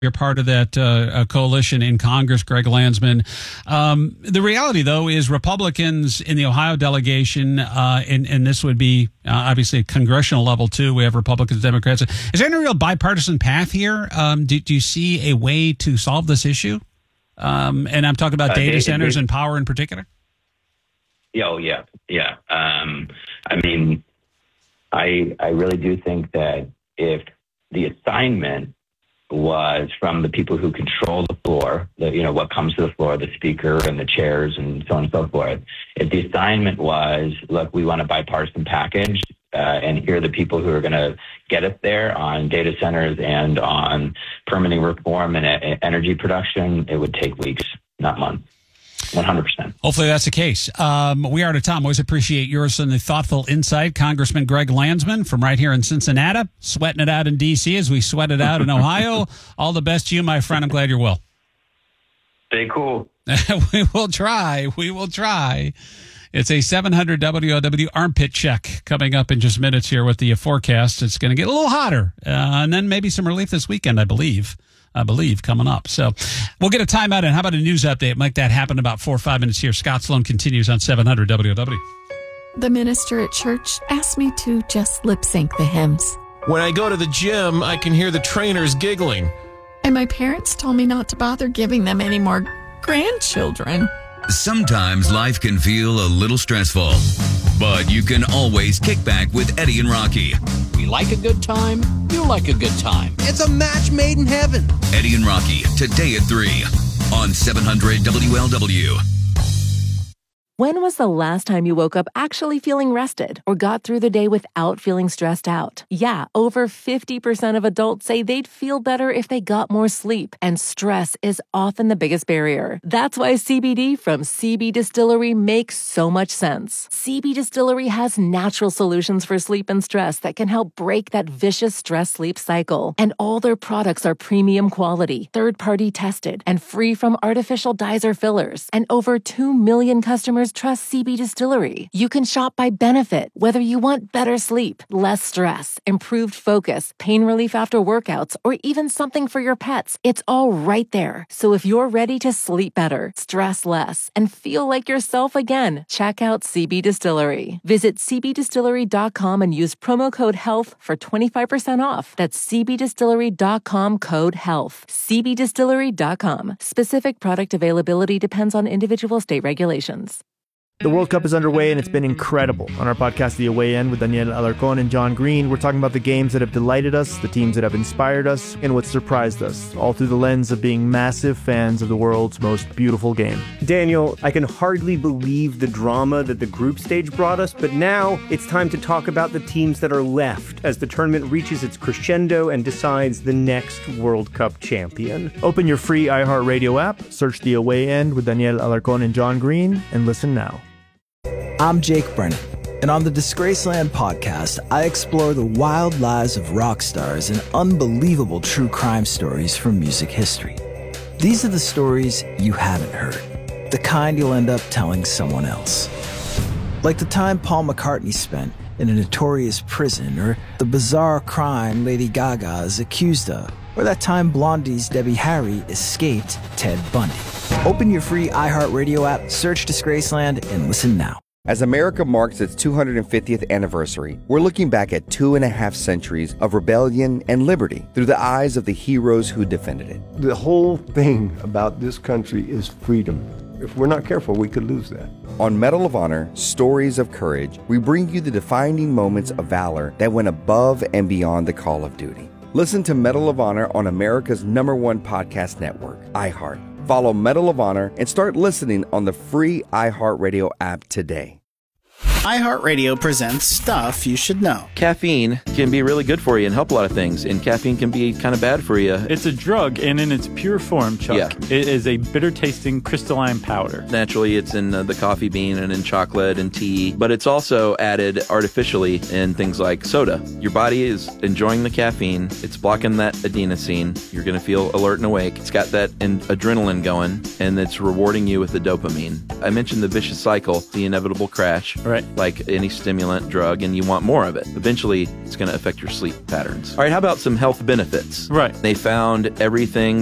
You're part of that coalition in Congress, Greg Landsman. The reality, though, is Republicans in the Ohio delegation, and this would be obviously a congressional level, too. We have Republicans, Democrats. Is there any real bipartisan path here? Do you see a way to solve this issue? And I'm talking about data centers and power in particular. Yeah. I mean, I really do think that if the assignment was from the people who control the floor, what comes to the floor, the speaker and the chairs and so on and so forth. If the assignment was, look, we want a bipartisan package, and here are the people who are going to get us there on data centers and on permitting reform and energy production, it would take weeks, not months. 100%. Hopefully that's the case. We are out of time. Always appreciate yours and the thoughtful insight. Congressman Greg Landsman from right here in Cincinnati, sweating it out in D.C. as we sweat it out in Ohio. All the best to you, my friend. I'm glad you're well. Stay cool. We will try. It's a 700 WOW armpit check coming up in just minutes here with the forecast. It's going to get a little hotter, and then maybe some relief this weekend, I believe, coming up. So we'll get a timeout, and how about a news update? Make that happen in about 4 or 5 minutes here. Scott Sloan continues on 700 WOW. The minister at church asked me to just lip sync the hymns. When I go to the gym, I can hear the trainers giggling. And my parents told me not to bother giving them any more grandchildren. Sometimes life can feel a little stressful, but you can always kick back with Eddie and Rocky. We like a good time, you like a good time. It's a match made in heaven. Eddie and Rocky, today at 3 on 700 WLW. When was the last time you woke up actually feeling rested or got through the day without feeling stressed out? Yeah, over 50% of adults say they'd feel better if they got more sleep, and stress is often the biggest barrier. That's why CBD from CB Distillery makes so much sense. CB Distillery has natural solutions for sleep and stress that can help break that vicious stress-sleep cycle. And all their products are premium quality, third-party tested, and free from artificial dyes or fillers. And over 2 million customers trust CB Distillery. You can shop by benefit, whether you want better sleep, less stress, improved focus, pain relief after workouts, or even something for your pets. It's all right there. So if you're ready to sleep better, stress less, and feel like yourself again, check out CB Distillery. Visit cbdistillery.com and use promo code HEALTH for 25% off. That's cbdistillery.com, code HEALTH. cbdistillery.com. Specific product availability depends on individual state regulations. The World Cup is underway, and it's been incredible. On our podcast, The Away End, with Daniel Alarcón and John Green, we're talking about the games that have delighted us, the teams that have inspired us, and what surprised us, all through the lens of being massive fans of the world's most beautiful game. Daniel, I can hardly believe the drama that the group stage brought us, but now it's time to talk about the teams that are left as the tournament reaches its crescendo and decides the next World Cup champion. Open your free iHeartRadio app, search The Away End with Daniel Alarcón and John Green, and listen now. I'm Jake Brennan, and on the Disgraceland podcast, I explore the wild lives of rock stars and unbelievable true crime stories from music history. These are the stories you haven't heard, the kind you'll end up telling someone else. Like the time Paul McCartney spent in a notorious prison, or the bizarre crime Lady Gaga is accused of, or that time Blondie's Debbie Harry escaped Ted Bundy. Open your free iHeartRadio app, search Disgraceland, and listen now. As America marks its 250th anniversary, we're looking back at 2.5 centuries of rebellion and liberty through the eyes of the heroes who defended it. The whole thing about this country is freedom. If we're not careful, we could lose that. On Medal of Honor, Stories of Courage, we bring you the defining moments of valor that went above and beyond the call of duty. Listen to Medal of Honor on America's #1 podcast network, iHeart. Follow Medal of Honor and start listening on the free iHeartRadio app today. iHeartRadio presents Stuff You Should Know. Caffeine can be really good for you and help a lot of things, and caffeine can be kind of bad for you. It's a drug, and in its pure form, Chuck, it is a bitter-tasting crystalline powder. Naturally, it's in the coffee bean and in chocolate and tea, but it's also added artificially in things like soda. Your body is enjoying the caffeine. It's blocking that adenosine. You're going to feel alert and awake. It's got that adrenaline going, and it's rewarding you with the dopamine. I mentioned the vicious cycle, the inevitable crash. Right. like any stimulant drug, and you want more of it. Eventually, it's going to affect your sleep patterns. All right, how about some health benefits? Right. They found everything